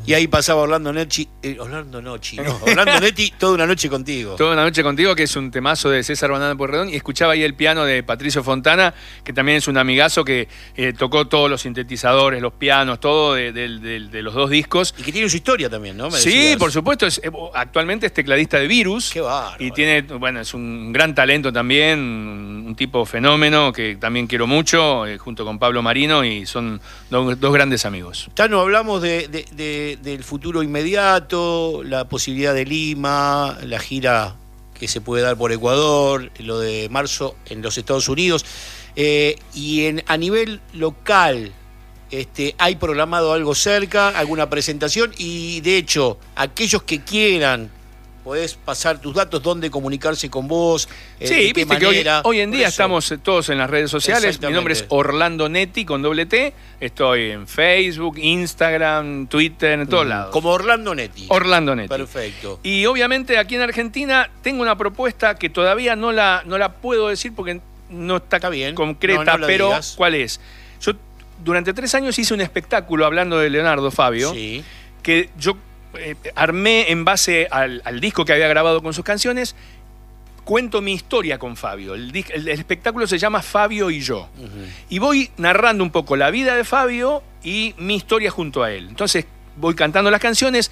Y ahí pasaba Orlando Netti, Orlando Netti, toda una noche contigo. Toda una noche contigo, que es un temazo de César Banana Pueyrredón, y escuchaba ahí el piano de Patricio Fontana, que también es un amigazo que tocó todos los sintetizadores, los pianos, todo de los dos discos. Y que tiene su historia también, ¿no? Sí, por supuesto, actualmente es tecladista de Virus. Qué bárbaro. Y tiene, bueno, es un gran talento también, un tipo fenómeno que también quiero mucho, junto con Pablo Marino, y son dos grandes amigos. Tano, hablamos del futuro inmediato, la posibilidad de Lima, la gira que se puede dar por Ecuador, lo de marzo en los Estados Unidos, y a nivel local, ¿hay programado algo cerca, alguna presentación? Y de hecho, aquellos que quieran, podés pasar tus datos, dónde comunicarse con vos, sí, de qué viste manera. Que hoy en día estamos todos en las redes sociales. Mi nombre es Orlando Netti con doble T. Estoy en Facebook, Instagram, Twitter, en todos lados. Como Orlando Netti. Orlando Netti. Perfecto. Y obviamente aquí en Argentina tengo una propuesta que todavía no la puedo decir porque no está bien concreta, no pero digas. ¿Cuál es? Yo durante 3 años hice un espectáculo hablando de Leonardo Fabio, sí, que yo armé en base al disco que había grabado con sus canciones. Cuento mi historia con Fabio. El espectáculo se llama Fabio y yo. Y voy narrando un poco la vida de Fabio y mi historia junto a él. Entonces voy cantando las canciones.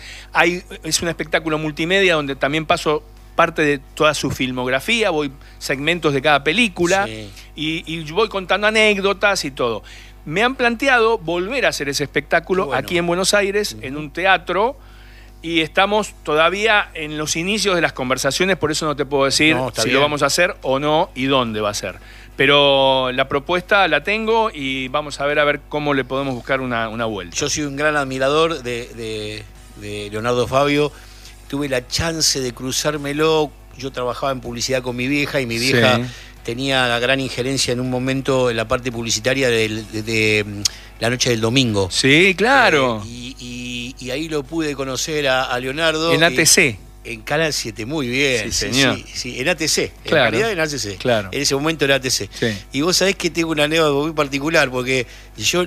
Es un espectáculo multimedia donde también paso parte de toda su filmografía, voy segmentos de cada película, sí, y voy contando anécdotas y todo. Me han planteado volver a hacer ese espectáculo aquí en Buenos Aires, en un teatro. Y estamos todavía en los inicios de las conversaciones, por eso no te puedo decir si lo vamos a hacer o no y dónde va a ser. Pero la propuesta la tengo y vamos a ver cómo le podemos buscar una vuelta. Yo soy un gran admirador de Leonardo Fabio. Tuve la chance de cruzármelo. Yo trabajaba en publicidad con mi vieja y mi vieja tenía la gran injerencia en un momento en la parte publicitaria de La Noche del Domingo. Sí, claro. Y ahí lo pude conocer a Leonardo. En ATC. En Canal 7, muy bien. Sí, señor. Sí, en ATC. Claro. En realidad en ATC. Claro. En ese momento era ATC. Sí. Y vos sabés que tengo una anécdota muy particular, porque yo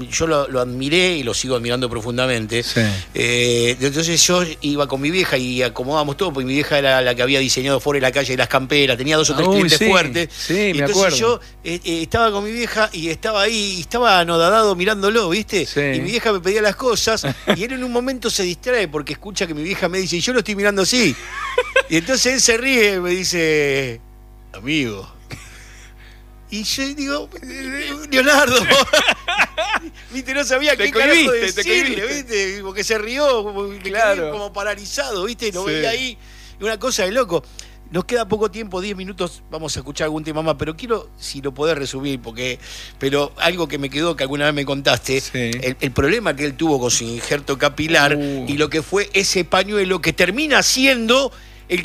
lo admiré y lo sigo admirando profundamente. Sí. Entonces yo iba con mi vieja y acomodábamos todo, porque mi vieja era la que había diseñado Fuera de la Calle y las camperas, tenía 2 o 3 clientes fuertes. Sí, y entonces yo estaba con mi vieja y estaba ahí, y estaba anodadado mirándolo, ¿viste? Sí. Y mi vieja me pedía las cosas y él en un momento se distrae porque escucha que mi vieja me dice, y yo lo estoy mirando así. Y entonces él se ríe y me dice, amigo. Y yo digo, Leonardo, ¿viste? No sabía qué carajo decirle, ¿viste? Porque se rió, como paralizado, ¿viste? Lo veía ahí, una cosa de loco. Nos queda poco tiempo, 10 minutos, vamos a escuchar algún tema más, pero quiero, si lo podés resumir, pero algo que me quedó, que alguna vez me contaste, el problema que él tuvo con su injerto capilar y lo que fue ese pañuelo que termina siendo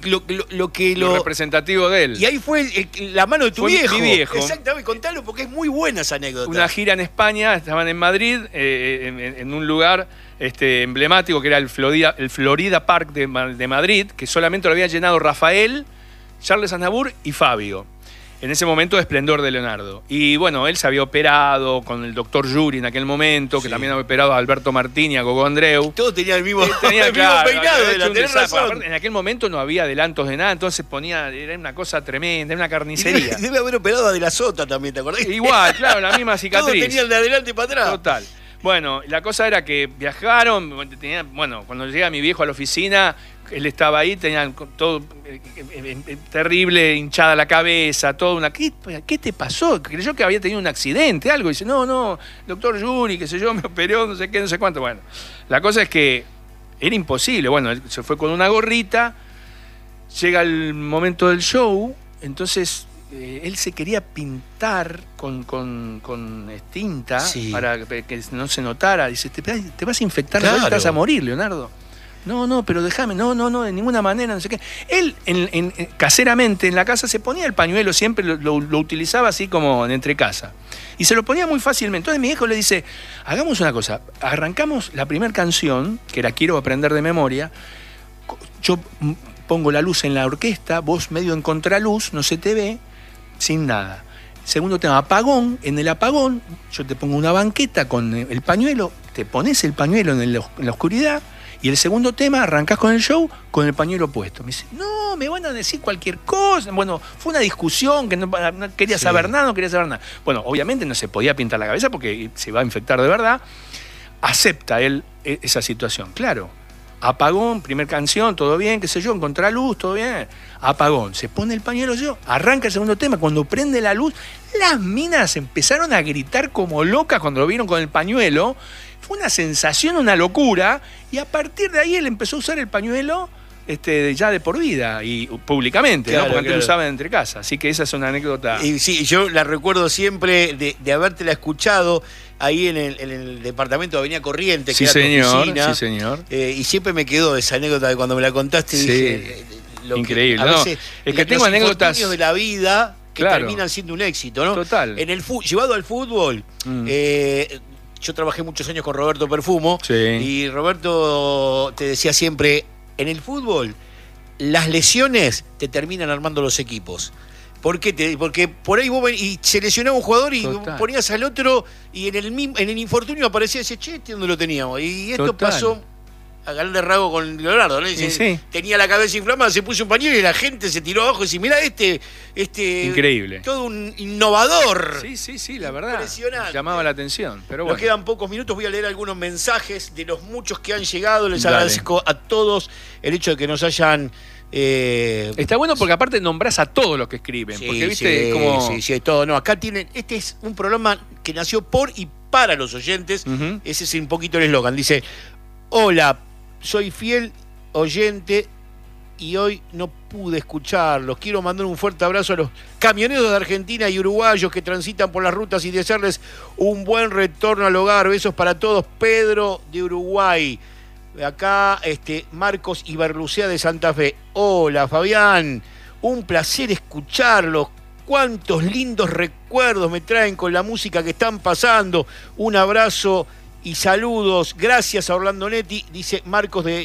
lo representativo de él. Y ahí fue la mano de tu viejo. Mi viejo. Exactamente, contalo porque es muy buena esa anécdota. Una gira en España, estaban en Madrid, en un lugar emblemático que era el Florida Park de Madrid, que solamente lo había llenado Rafael, Charles Aznavour y Fabio. En ese momento, esplendor de Leonardo. Y bueno, él se había operado con el doctor Yuri en aquel momento, que también había operado a Alberto Martín y a Gogo Andreu. Todos tenían el mismo, claro, peinado. Tenés razón. En aquel momento no había adelantos de nada, entonces era una cosa tremenda, era una carnicería. Debe haber operado a De la Sota también, ¿te acordás? Igual, claro, la misma cicatriz. Todos tenían de adelante para atrás. Total. Bueno, la cosa era que viajaron, cuando llega mi viejo a la oficina, él estaba ahí, tenían todo terrible, hinchada la cabeza, todo una... ¿Qué te pasó? Creyó que había tenido un accidente, algo. Y dice, no, doctor Yuri, qué sé yo, me operó, no sé qué, no sé cuánto. Bueno, la cosa es que era imposible. Bueno, él se fue con una gorrita, llega el momento del show, entonces... él se quería pintar con tinta para que no se notara. Dice, te vas a infectar, claro. Te vas a morir, Leonardo. No, pero déjame, no, de ninguna manera, no sé qué. Él, caseramente, en la casa se ponía el pañuelo, siempre lo utilizaba así como en entrecasa. Y se lo ponía muy fácilmente. Entonces mi viejo le dice, hagamos una cosa, arrancamos la primera canción, que era Quiero aprender de memoria, yo pongo la luz en la orquesta, vos medio en contraluz, no se te ve, sin nada. Segundo tema, apagón. En el apagón, yo te pongo una banqueta con el pañuelo, te pones el pañuelo en la oscuridad, y el segundo tema, arrancás con el show con el pañuelo puesto. Me dice, no, me van a decir cualquier cosa. Bueno, fue una discusión que no quería saber nada, no quería saber nada. Bueno, obviamente no se podía pintar la cabeza porque se va a infectar de verdad. Acepta él esa situación, claro. Apagón, primer canción, todo bien, qué sé yo, en contraluz, todo bien. Apagón, se pone el pañuelo yo, arranca el segundo tema, cuando prende la luz, las minas empezaron a gritar como locas cuando lo vieron con el pañuelo. Fue una sensación, una locura, y a partir de ahí él empezó a usar el pañuelo ya de por vida y públicamente, claro, ¿no? Porque antes lo usaban entre casas. Así que esa es una anécdota. Y sí, yo la recuerdo siempre de habértela escuchado ahí en el departamento de Avenida Corrientes, que era tu oficina. Sí, señor. Y siempre me quedó esa anécdota de cuando me la contaste. Sí. Dije, increíble. A veces, es que tengo anécdotas de la vida que terminan siendo un éxito, ¿no? Total. Llevado al fútbol, yo trabajé muchos años con Roberto Perfumo, y Roberto te decía siempre, en el fútbol las lesiones te terminan armando los equipos. ¿Por qué? Porque por ahí vos y se lesionaba un jugador y ponías al otro, y en el infortunio aparecía ese ¿dónde lo teníamos? Y esto pasó a grandes rasgos con Leonardo, ¿no? Tenía la cabeza inflamada, se puso un pañuelo y la gente se tiró abajo y dice, mirá increíble. Todo un innovador. Sí, la verdad. Impresionante. Llamaba la atención. Pero bueno. Nos quedan pocos minutos, voy a leer algunos mensajes de los muchos que han llegado. Les agradezco a todos el hecho de que nos hayan... Está bueno porque aparte nombrás a todos los que escriben. Porque viste como... Sí, todo. No, acá tienen... Este es un programa que nació por y para los oyentes. Ese es un poquito el eslogan. Dice, hola, soy fiel oyente y hoy no pude escucharlos. Quiero mandar un fuerte abrazo a los camioneros de Argentina y uruguayos que transitan por las rutas y desearles un buen retorno al hogar. Besos para todos. Pedro de Uruguay. Acá Marcos Iberlucea de Santa Fe. Hola, Fabián. Un placer escucharlos. Cuántos lindos recuerdos me traen con la música que están pasando. Un abrazo y saludos. Gracias a Orlando Netti, dice Marcos de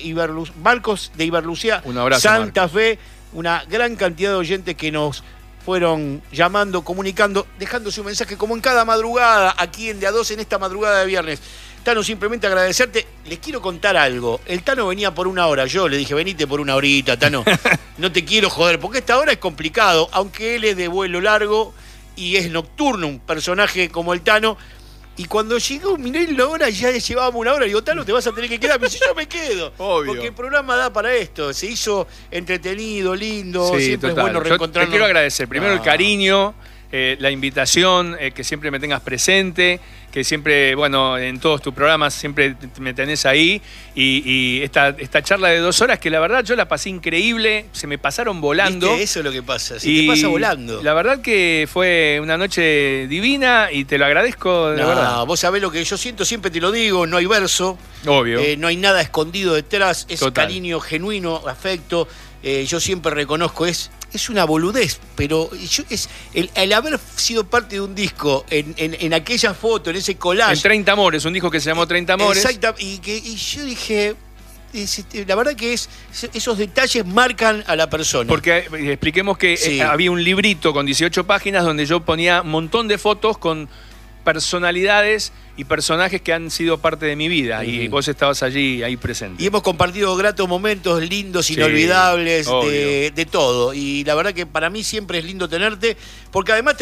Iberlucea, un abrazo, Santa Fe. Una gran cantidad de oyentes que nos fueron llamando, comunicando, dejándose un mensaje como en cada madrugada, aquí en De A Dos, en esta madrugada de viernes. Tano, simplemente agradecerte. Les quiero contar algo. El Tano venía por una hora. Yo le dije, venite por una horita, Tano. No te quiero joder, porque esta hora es complicado, aunque él es de vuelo largo y es nocturno, un personaje como el Tano. Y cuando llegó, miré la hora, ya llevábamos una hora. Y digo, Tano, te vas a tener que quedar. Me dice, yo me quedo. Obvio. Porque el programa da para esto. Se hizo entretenido, lindo. Siempre es bueno reencontrarnos. Te quiero agradecer. Primero el cariño, la invitación, que siempre me tengas presente, que siempre, bueno, en todos tus programas siempre me tenés ahí. Y esta charla de 2 horas, que la verdad yo la pasé increíble, se me pasaron volando. ¿Viste? Eso es lo que pasa, se te pasa volando. La verdad que fue una noche divina y te lo agradezco de verdad. Vos sabés lo que yo siento, siempre te lo digo, no hay verso. Obvio. No hay nada escondido detrás, es cariño genuino, afecto. Yo siempre reconozco, es una boludez, pero el haber sido parte de un disco, en aquella foto, en ese collage. En 30 Amores, un disco que se llamó 30 Amores. Exacto, y yo dije, la verdad que esos detalles marcan a la persona. Porque expliquemos que había un librito con 18 páginas donde yo ponía un montón de fotos con personalidades y personajes que han sido parte de mi vida, y vos estabas allí, ahí presente. Y hemos compartido gratos momentos, lindos, inolvidables, de todo. Y la verdad que para mí siempre es lindo tenerte, porque además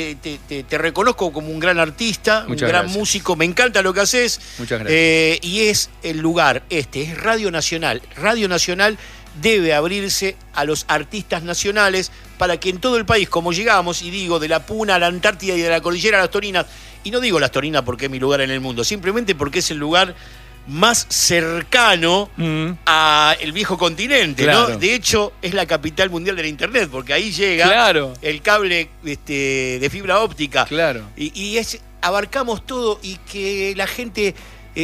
te reconozco como un gran artista, un gran músico, me encanta lo que haces. Muchas gracias. Y es el lugar, es Radio Nacional. Radio Nacional debe abrirse a los artistas nacionales para que en todo el país, como llegamos, y digo, de la Puna a la Antártida y de la Cordillera a las Torinas, y no digo las Torinas porque es mi lugar en el mundo, simplemente porque es el lugar más cercano al viejo continente, ¿no? De hecho, es la capital mundial de la Internet, porque ahí llega el cable de fibra óptica. Y abarcamos todo, y que la gente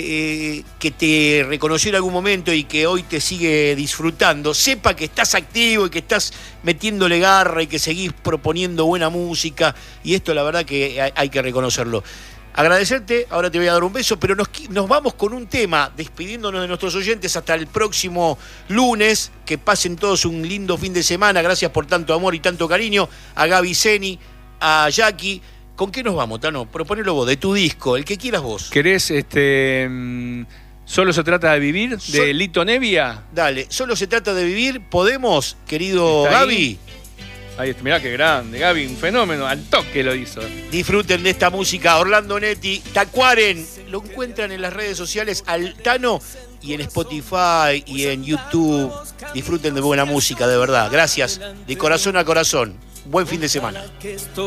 que te reconoció en algún momento y que hoy te sigue disfrutando, sepa que estás activo y que estás metiéndole garra y que seguís proponiendo buena música, y esto la verdad que hay que reconocerlo. Agradecerte, ahora te voy a dar un beso, pero nos vamos con un tema, despidiéndonos de nuestros oyentes hasta el próximo lunes. Que pasen todos un lindo fin de semana. Gracias por tanto amor y tanto cariño. A Gaby Zeni, a Jackie. ¿Con qué nos vamos, Tano? Proponelo vos, de tu disco, el que quieras vos. ¿Querés Solo se trata de vivir, de Lito Nevia? Dale, Solo se trata de vivir. ¿Podemos, querido Gaby? Ahí está, mirá qué grande, Gaby, un fenómeno, al toque lo hizo. Disfruten de esta música. Orlando Netti, Tacuaren. Lo encuentran en las redes sociales al Tano y en Spotify y en YouTube. Disfruten de buena música, de verdad. Gracias, de corazón a corazón. Buen fin de semana.